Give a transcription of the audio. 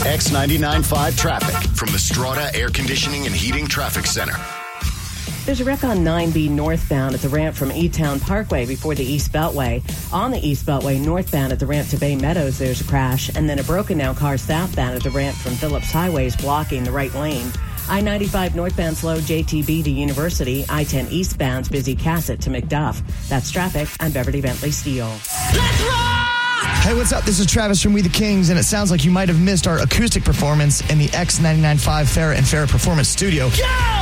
X99.5 traffic from the Strata Air Conditioning and Heating Traffic Center. There's a wreck on 9B northbound at the ramp from E-Town Parkway before the East Beltway. On the East Beltway northbound at the ramp to Bay Meadows, there's a crash. And then a broken-down car southbound at the ramp from Phillips Highway is blocking the right lane. I-95 northbound slow JTB to University. I-10 eastbound's busy Cassett to McDuff. That's traffic. I'm Beverly Bentley Steele. Let's rock! Hey, what's up? This is Travis from We the Kings, and it sounds like you might have missed our acoustic performance in the X99.5 Farrah and Farrah Performance Studio. Yeah!